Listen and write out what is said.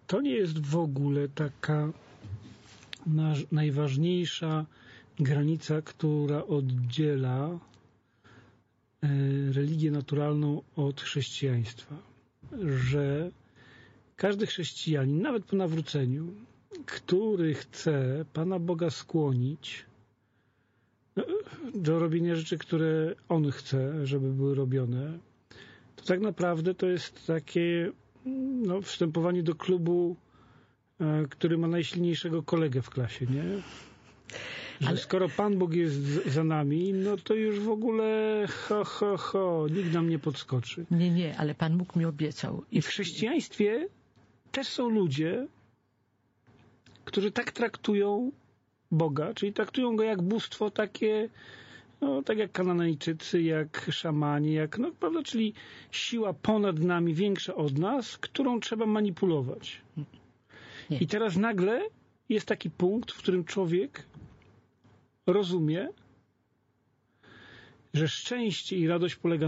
to nie jest w ogóle taka najważniejsza granica, która oddziela religię naturalną od chrześcijaństwa. Że każdy chrześcijanin, nawet po nawróceniu, który chce Pana Boga skłonić do robienia rzeczy, które On chce, żeby były robione, to tak naprawdę to jest takie wstępowanie do klubu, który ma najsilniejszego kolegę w klasie, nie? Że skoro Pan Bóg jest za nami, no to już w ogóle nikt nam nie podskoczy. Nie, ale Pan Bóg mi obiecał. I w chrześcijaństwie też są ludzie, którzy tak traktują Boga, czyli traktują Go jak bóstwo takie, tak jak Kananejczycy, jak szamani, prawda, czyli siła ponad nami, większa od nas, którą trzeba manipulować. Nie. I teraz nagle jest taki punkt, w którym człowiek rozumie, że szczęście i radość polega